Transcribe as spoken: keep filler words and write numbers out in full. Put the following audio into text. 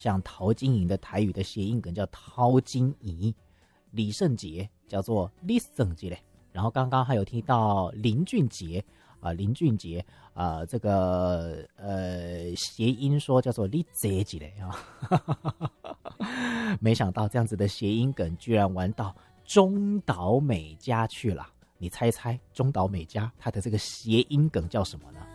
像陶晶莹的台语的谐音梗叫陶晶莹，李圣杰叫做李圣杰嘞。然后刚刚还有听到林俊杰啊、呃，林俊杰啊、呃，这个呃谐音说叫做李杰杰嘞啊，没想到这样子的谐音梗居然玩到中岛美嘉去了。你猜猜中岛美嘉她的这个谐音梗叫什么呢？